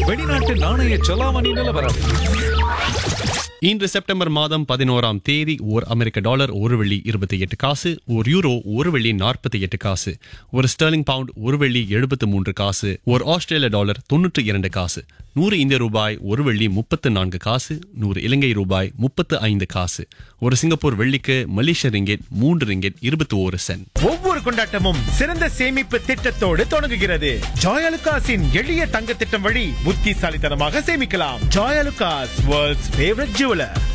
வெளிநாட்டு நாணய செலாவணி நிலவரம். இன்று செப்டம்பர் மாதம் 11ஆம் தேதி ஓர் அமெரிக்க டாலர் ஒரு வெள்ளி 28 காசு, ஒரு யூரோ ஒரு வெள்ளி 48 காசு, ஒரு ஸ்டெர்லிங் பவுண்ட் ஒரு வெள்ளி 73 காசு, ஒரு ஆஸ்திரேலிய டாலர் 92 காசு, 100 இந்திய ரூபாய் ஒரு வெள்ளி 34 காசு, 100 இலங்கை ரூபாய் 35 காசு, ஒரு சிங்கப்பூர் வெள்ளிக்கு மலேசிய ரிங்கெட் 3 ரிங்கெட் 21 சென்ட். ஒவ்வொரு கொண்டாட்டமும் சிறந்த சேமிப்பு திட்டத்தோடு தொடங்குகிறது. ஜாயலுகாஸின் எளிய தங்க திட்டம் வழி புத்திசாலித்தனமாக சேமிக்கலாம். Joyalukkas, world's favourite jeweller.